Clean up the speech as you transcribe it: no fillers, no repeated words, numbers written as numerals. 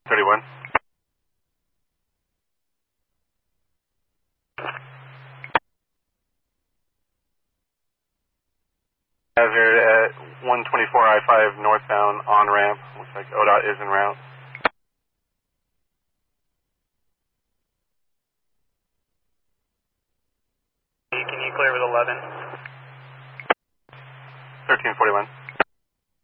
31. Hazard at 124 I-5 northbound on ramp. Looks like ODOT is en route. Can you clear with 11? 1341.